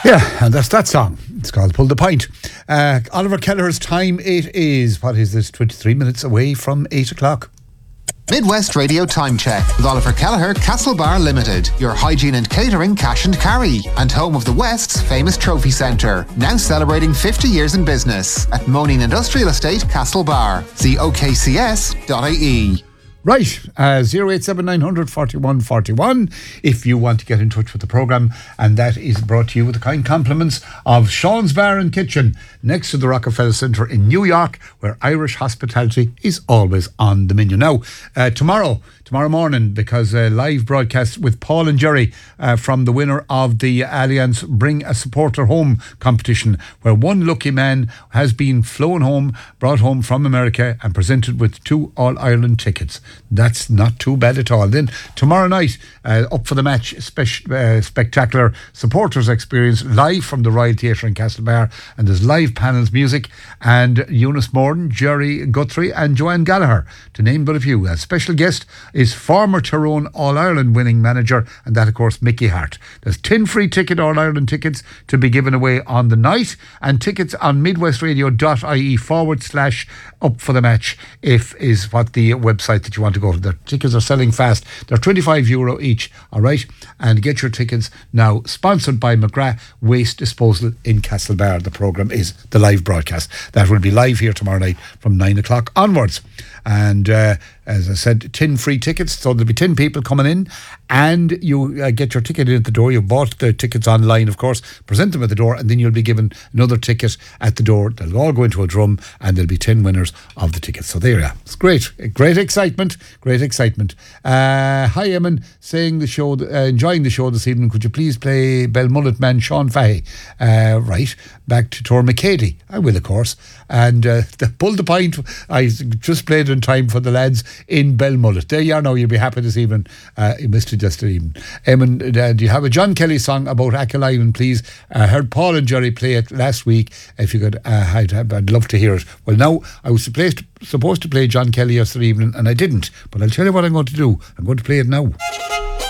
Yeah, and that's that song. It's called Pull the Pint. Oliver Kelleher's time, it is, what is this, 23 minutes away from 8 o'clock. Midwest Radio Time Check with Oliver Kelleher, Castlebar Limited, your hygiene and catering cash and carry, and home of the West's famous trophy centre, now celebrating 50 years in business at Moaning Industrial Estate, Castlebar. See okcs.ie. Right, 087900 41 41 if you want to get in touch with the programme, and that is brought to you with the kind compliments of Sean's Bar and Kitchen next to the Rockefeller Centre in New York, where Irish hospitality is always on the menu. Now, tomorrow morning, because a live broadcast with Paul and Jerry from the winner of the Allianz Bring a Supporter Home competition, where one lucky man has been brought home from America and presented with 2 All-Ireland tickets. That's not too bad at all. Then tomorrow night, Up for the Match, spectacular supporters experience live from the Royal Theatre in Castlebar, and there's live panels, music, and Eunice Morden, Jerry Guthrie and Joanne Gallagher, to name but a few. A special guest is former Tyrone All-Ireland winning manager, and that of course Mickey Hart. There's 10 free All-Ireland tickets to be given away on the night, and tickets on midwestradio.ie/up for the match is what the website that you want to go to. The tickets are selling fast. They're €25 each, alright? And get your tickets now. Sponsored by McGrath Waste Disposal in Castlebar. The programme is the live broadcast. That will be live here tomorrow night from 9 o'clock onwards. And as I said, 10 free tickets, so there'll be 10 people coming in, and you get your ticket in at the door. You've bought the tickets online, of course, present them at the door, and then you'll be given another ticket at the door. They'll all go into a drum, and there'll be 10 winners of the tickets. So there you are. It's great. Great excitement. Hi, Eamon, saying enjoying the show this evening. Could you please play Belmullet man Sean Fahey? Right, back to Tor McCady. I will, of course. And the Pull the Pint, I just played in time for the lads in Belmullet. There you are now. You'll be happy this evening. You missed it just this evening. Eamon, do you have a John Kelly song about Ackleiven, please? I heard Paul and Jerry play it last week. If you could, I'd love to hear it. Well, now, I was supposed to play John Kelly yesterday evening, and I didn't. But I'll tell you what I'm going to do. I'm going to play it now.